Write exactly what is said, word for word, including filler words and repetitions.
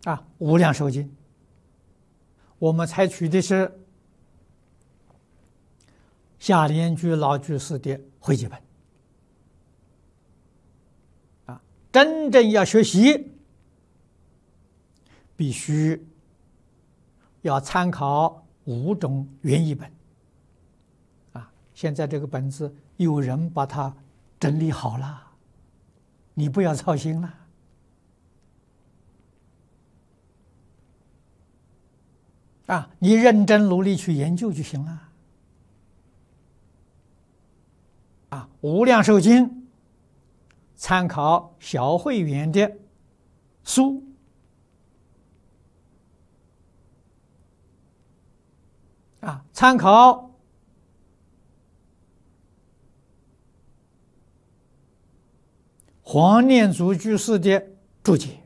啊，《无量寿经》，我们采取的是下联居老居士的汇集本。啊，真正要学习，必须要参考五种原译本。啊，现在这个本子有人把它整理好了，你不要操心了。啊，你认真努力去研究就行了。啊，《无量寿经》参考小慧远的书，啊，参考黄念祖居士的注解。